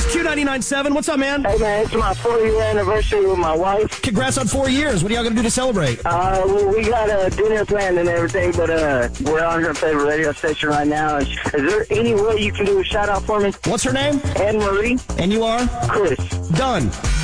Q99.7, what's up, man? Hey, man, it's my 4-year anniversary with my wife. Congrats on 4 years. What are y'all going to do to celebrate? We got a dinner planned and everything, but we're on her favorite radio station right now. Is there any way you can do a shout-out for me? What's her name? Anne-Marie. And you are? Chris. Done.